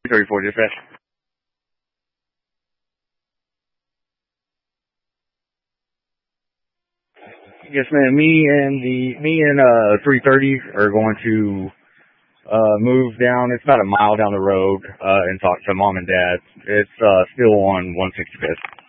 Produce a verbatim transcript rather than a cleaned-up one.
thirty-four dispatch. Yes, ma'am. Me and the me and uh three thirty are going to uh move down. It's about a mile down the road uh and talk to mom and dad. It's uh still on one sixty-fifth.